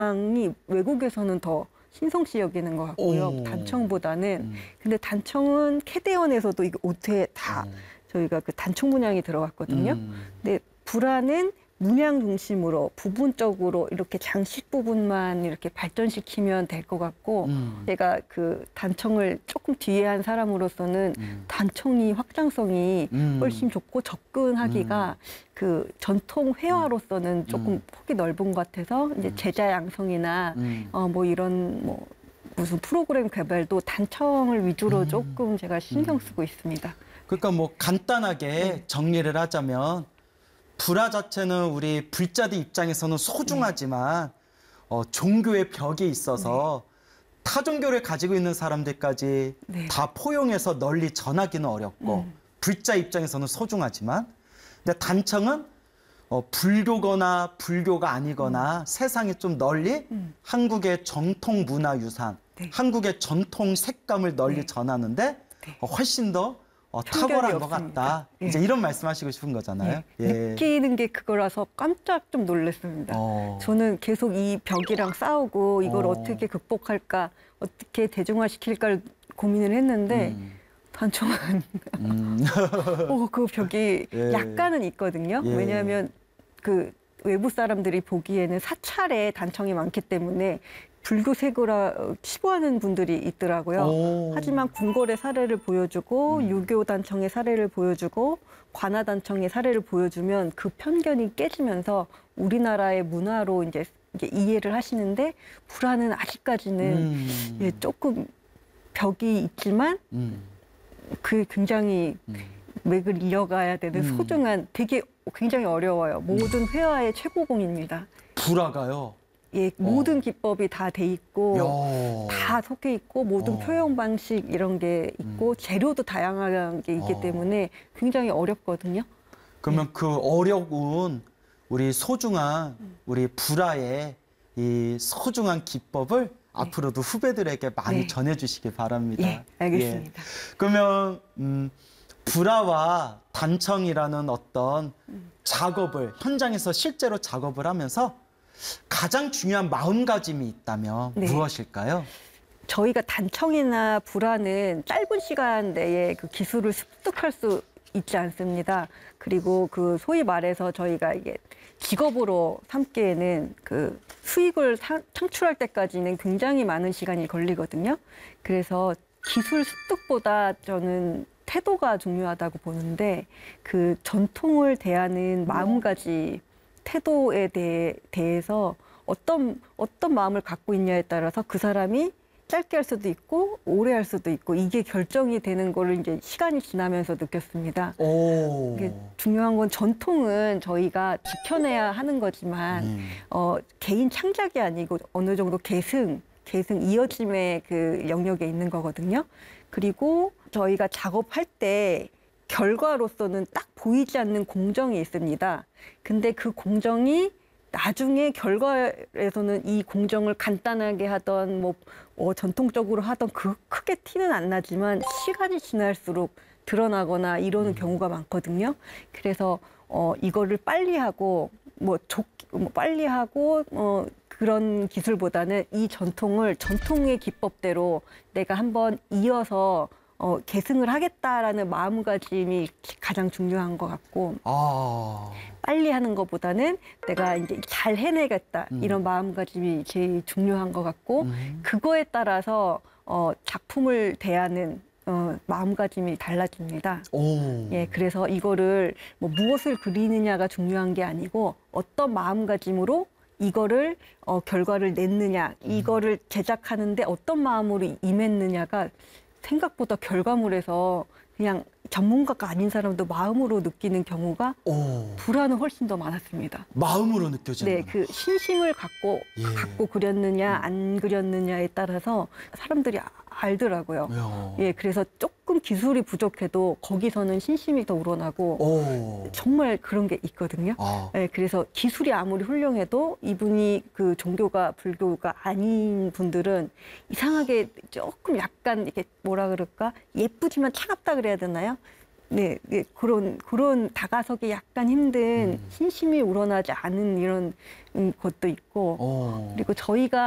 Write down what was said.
문양이 외국에서는 더 신성시 여기는 것 같고요. 오. 단청보다는. 근데 단청은 캐대언에서도 이게 옷에 다 저희가 그 단청 문양이 들어갔거든요. 근데 불화는 문양 중심으로 부분적으로 이렇게 장식 부분만 이렇게 발전시키면 될 것 같고 제가 그 단청을 조금 뒤에 한 사람으로서는 단청이 확장성이 훨씬 좋고 접근하기가 그 전통 회화로서는 조금 폭이 넓은 것 같아서 이제 제자 양성이나 뭐 이런 뭐 무슨 프로그램 개발도 단청을 위주로 조금 제가 신경 쓰고 있습니다. 그러니까 뭐 간단하게 정리를 하자면 불화 자체는 우리 불자들 입장에서는 소중하지만 종교의 벽이 있어서 타 종교를 가지고 있는 사람들까지 다 포용해서 널리 전하기는 어렵고 불자 입장에서는 소중하지만 근데 단청은 불교거나 불교가 아니거나 세상에 좀 널리 한국의 전통 문화 유산, 한국의 전통 색감을 널리 전하는데 훨씬 더 탁월한 것 같다. 이제 이런 말씀하시고 싶은 거잖아요. 느끼는 게 그거라서 깜짝 좀 놀랐습니다. 저는 계속 이 벽이랑 싸우고 이걸 어떻게 극복할까, 어떻게 대중화시킬까를 고민을 했는데 단청은 그 벽이 약간은 있거든요. 왜냐하면 그 외부 사람들이 보기에는 사찰에 단청이 많기 때문에 불교 세고라 치부하는 분들이 있더라고요. 하지만 궁궐의 사례를 보여주고 유교 단청의 사례를 보여주고 관아 단청의 사례를 보여주면 그 편견이 깨지면서 우리나라의 문화로 이제 이해를 하시는데 불화는 아직까지는 조금 벽이 있지만 그 굉장히 맥을 이어가야 되는 소중한 되게 굉장히 어려워요. 모든 회화의 최고봉입니다. 불화가요? 모든 기법이 다 돼 있고 다 섞여 있고 모든 표현 방식 이런 게 있고 재료도 다양한 게 있기 때문에 굉장히 어렵거든요. 그러면 그 어려운 우리 소중한 우리 불화의 이 소중한 기법을 앞으로도 후배들에게 많이 전해주시기 바랍니다. 알겠습니다. 그러면 불화와 단청이라는 어떤 작업을 현장에서 실제로 작업을 하면서 가장 중요한 마음가짐이 있다면 무엇일까요? 저희가 단청이나 불화는 짧은 시간 내에 그 기술을 습득할 수 있지 않습니다. 그리고 그 소위 말해서 저희가 이게 직업으로 삼기에는 그 수익을 창출할 때까지는 굉장히 많은 시간이 걸리거든요. 그래서 기술 습득보다 저는 태도가 중요하다고 보는데 그 전통을 대하는 마음가짐, 태도에 대해서 어떤 마음을 갖고 있냐에 따라서 그 사람이 짧게 할 수도 있고 오래 할 수도 있고 이게 결정이 되는 거를 이제 시간이 지나면서 느꼈습니다. 이게 중요한 건 전통은 저희가 지켜내야 하는 거지만 개인 창작이 아니고 어느 정도 계승 이어짐의 그 영역에 있는 거거든요. 그리고 저희가 작업할 때 결과로서는 딱 보이지 않는 공정이 있습니다. 근데 그 공정이 나중에 결과에서는 이 공정을 간단하게 하던 뭐 전통적으로 하던 크게 티는 안 나지만 시간이 지날수록 드러나거나 이러는 경우가 많거든요. 그래서 이거를 빨리 하고 빨리 하고 그런 기술보다는 이 전통의 기법대로 내가 한번 이어서 계승을 하겠다라는 마음가짐이 가장 중요한 것 같고 빨리 하는 것보다는 내가 이제 잘 해내겠다 이런 마음가짐이 제일 중요한 것 같고 그거에 따라서 작품을 대하는 마음가짐이 달라집니다. 그래서 이거를 뭐 무엇을 그리느냐가 중요한 게 아니고 어떤 마음가짐으로 이거를 결과를 냈느냐, 이거를 제작하는데 어떤 마음으로 임했느냐가 생각보다 결과물에서 그냥 전문가가 아닌 사람도 마음으로 느끼는 경우가 불화는 훨씬 더 많았습니다. 마음으로 느껴지는. 그 신심을 갖고 그렸느냐 안 그렸느냐에 따라서 사람들이 알더라고요. 그래서 조금 기술이 부족해도 거기서는 신심이 더 우러나고 정말 그런 게 있거든요. 그래서 기술이 아무리 훌륭해도 이분이 그 종교가 불교가 아닌 분들은 이상하게 조금 약간 이렇게 뭐라 그럴까 예쁘지만 차갑다 그래야 되나요? 네, 네, 그런 다가서기 약간 힘든 신심이 우러나지 않은 이런 것도 있고, 오. 그리고 저희가